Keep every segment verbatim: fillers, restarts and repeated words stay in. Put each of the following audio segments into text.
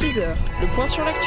six heures, le point sur l'actu.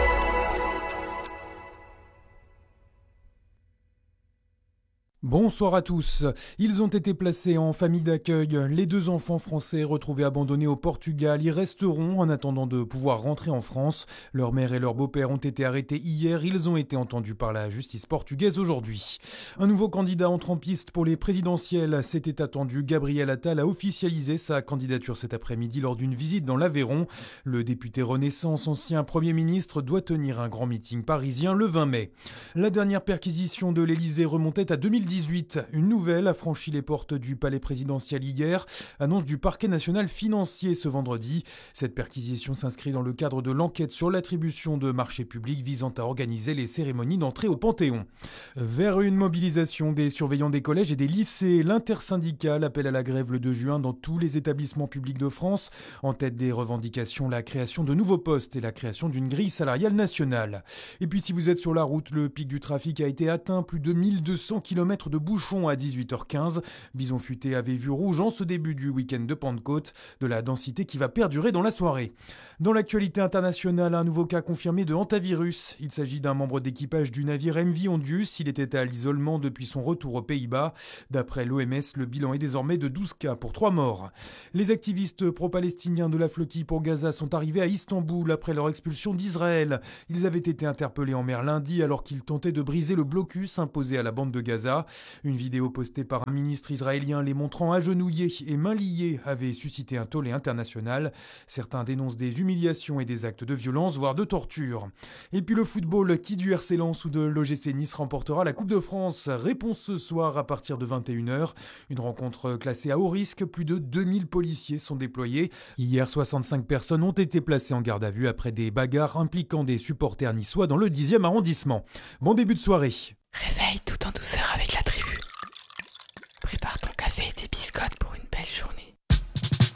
Bonsoir à tous. Ils ont été placés en famille d'accueil. Les deux enfants français retrouvés abandonnés au Portugal y resteront en attendant de pouvoir rentrer en France. Leur mère et leur beau-père ont été arrêtés hier. Ils ont été entendus par la justice portugaise aujourd'hui. Un nouveau candidat entre en piste pour les présidentielles. C'était attendu. Gabriel Attal a officialisé sa candidature cet après-midi lors d'une visite dans l'Aveyron. Le député Renaissance, ancien Premier ministre, doit tenir un grand meeting parisien le vingt mai. La dernière perquisition de l'Élysée remontait à deux mille dix-huit. Une nouvelle a franchi les portes du palais présidentiel hier, annonce du parquet national financier ce vendredi. Cette perquisition s'inscrit dans le cadre de l'enquête sur l'attribution de marchés publics visant à organiser les cérémonies d'entrée au Panthéon. Vers une mobilisation des surveillants des collèges et des lycées, l'intersyndicale appelle à la grève le deux juin dans tous les établissements publics de France. En tête des revendications, la création de nouveaux postes et la création d'une grille salariale nationale. Et puis si vous êtes sur la route, le pic du trafic a été atteint, plus de mille deux cents kilomètres de bouchons à dix-huit heures quinze. Bison Futé avait vu rouge en ce début du week-end de Pentecôte, de la densité qui va perdurer dans la soirée. Dans l'actualité internationale, un nouveau cas confirmé de hantavirus. Il s'agit d'un membre d'équipage du navire M V Ondius. Il était à l'isolement depuis son retour aux Pays-Bas. D'après l'O M S, le bilan est désormais de douze cas pour trois morts. Les activistes pro-palestiniens de la flottille pour Gaza sont arrivés à Istanbul après leur expulsion d'Israël. Ils avaient été interpellés en mer lundi alors qu'ils tentaient de briser le blocus imposé à la bande de Gaza. Une vidéo postée par un ministre israélien les montrant agenouillés et mains liées avait suscité un tollé international. Certains dénoncent des humiliations et des actes de violence, voire de torture. Et puis le football, qui du R C Lens ou de l'O G C Nice remportera la Coupe de France? Réponse ce soir à partir de vingt et une heures. Une rencontre classée à haut risque, plus de deux mille policiers sont déployés. Hier, soixante-cinq personnes ont été placées en garde à vue après des bagarres impliquant des supporters niçois dans le dixième arrondissement. Bon début de soirée. Réveille tout en douceur avec la tribu. Prépare ton café et tes biscottes pour une belle journée.